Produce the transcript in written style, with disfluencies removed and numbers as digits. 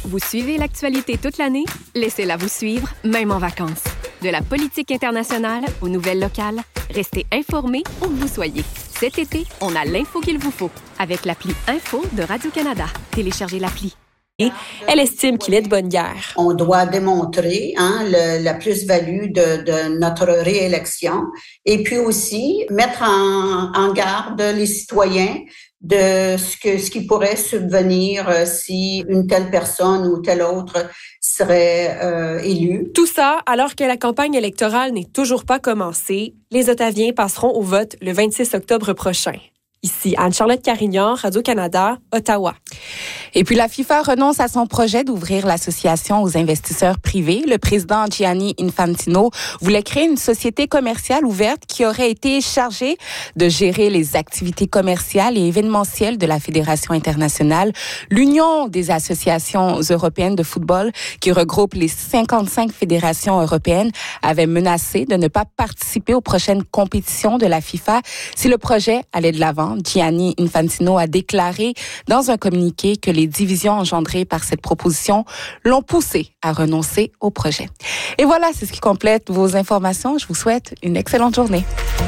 Vous suivez l'actualité toute l'année? Laissez-la vous suivre, même en vacances. De la politique internationale aux nouvelles locales, restez informés où que vous soyez. Cet été, on a l'info qu'il vous faut avec l'appli Info de Radio-Canada. Téléchargez l'appli. Elle estime qu'il est de bonne guerre. On doit démontrer la plus-value de notre réélection et puis aussi mettre en garde les citoyens de ce qui pourrait subvenir si une telle personne ou telle autre serait élue. Tout ça alors que la campagne électorale n'est toujours pas commencée. Les Ottaviens passeront au vote le 26 octobre prochain. Ici, Anne-Charlotte Carignan, Radio-Canada, Ottawa. Et puis, la FIFA renonce à son projet d'ouvrir l'association aux investisseurs privés. Le président Gianni Infantino voulait créer une société commerciale ouverte qui aurait été chargée de gérer les activités commerciales et événementielles de la Fédération internationale. L'Union des associations européennes de football, qui regroupe les 55 fédérations européennes, avait menacé de ne pas participer aux prochaines compétitions de la FIFA si le projet allait de l'avant. Gianni Infantino a déclaré dans un communiqué que les divisions engendrées par cette proposition l'ont poussé à renoncer au projet. Et voilà, c'est ce qui complète vos informations. Je vous souhaite une excellente journée.